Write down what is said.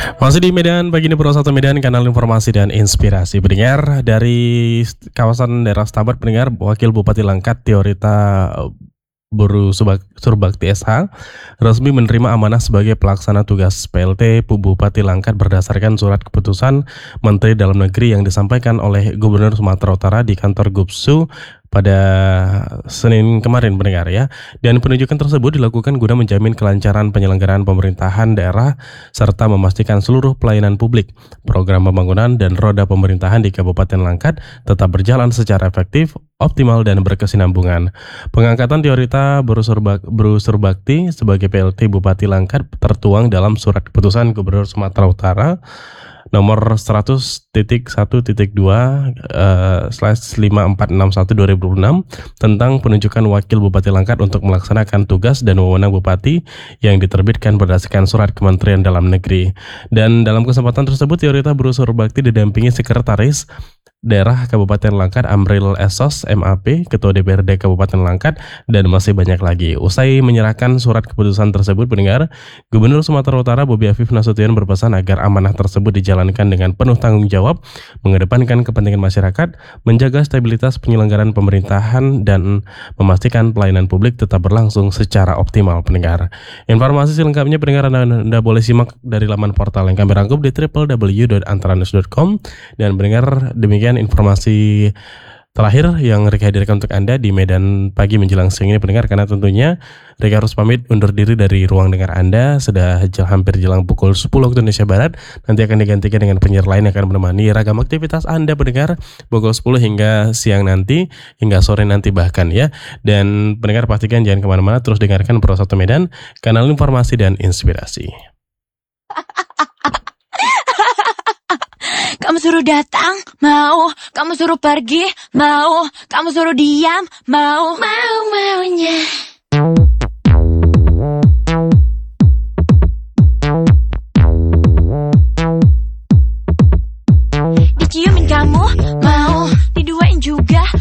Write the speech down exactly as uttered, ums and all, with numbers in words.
Masih di Medan, pagi ini Pro satu Medan, kanal informasi dan inspirasi. Pendengar dari kawasan daerah Setabat, pendengar, Wakil Bupati Langkat Teorita Buru Surbakti S H resmi menerima amanah sebagai pelaksana tugas P L T Bupati Langkat berdasarkan surat keputusan Menteri Dalam Negeri yang disampaikan oleh Gubernur Sumatera Utara di kantor Gubsu pada Senin kemarin, pendengar ya. Dan penunjukan tersebut dilakukan guna menjamin kelancaran penyelenggaraan pemerintahan daerah serta memastikan seluruh pelayanan publik, program pembangunan dan roda pemerintahan di Kabupaten Langkat tetap berjalan secara efektif, optimal dan berkesinambungan. Pengangkatan Teorita Buru Surbakti sebagai P L T Bupati Langkat tertuang dalam surat keputusan Gubernur Sumatera Utara nomor seratus titik satu titik dua slash lima empat enam satu dua ribu enam tentang penunjukan Wakil Bupati Langkat untuk melaksanakan tugas dan wewenang Bupati yang diterbitkan berdasarkan surat Kementerian Dalam Negeri. Dan dalam kesempatan tersebut Teorita Buru Surbakti didampingi Sekretaris Daerah Kabupaten Langkat Amril Esos M A P, Ketua D P R D Kabupaten Langkat, dan masih banyak lagi. Usai menyerahkan surat keputusan tersebut, pendengar, Gubernur Sumatera Utara Bobi Afif Nasution berpesan agar amanah tersebut dijalankan dengan penuh tanggung jawab, mengedepankan kepentingan masyarakat, menjaga stabilitas penyelenggaraan pemerintahan, dan memastikan pelayanan publik tetap berlangsung secara optimal, pendengar. Informasi selengkapnya, pendengar, Anda, Anda boleh simak dari laman portal yang kami rangkum di w w w dot antara news dot com. Dan pendengar, demikian informasi terakhir yang Rika hadirkan untuk Anda di Medan pagi menjelang siang ini, pendengar, karena tentunya Rika harus pamit undur diri dari ruang dengar Anda. Sudah hampir jelang pukul sepuluh waktu Indonesia Barat. Nanti akan digantikan dengan penyiar lain yang akan menemani ragam aktivitas Anda, pendengar, pukul sepuluh hingga siang nanti, hingga sore nanti bahkan ya. Dan pendengar pastikan jangan kemana-mana, terus dengarkan Pro satu Medan, kanal informasi dan inspirasi. Kamu suruh datang, mau. Kamu suruh pergi, mau. Kamu suruh diam, mau. Mau-maunya. Diciumin kamu, mau. Diduain juga,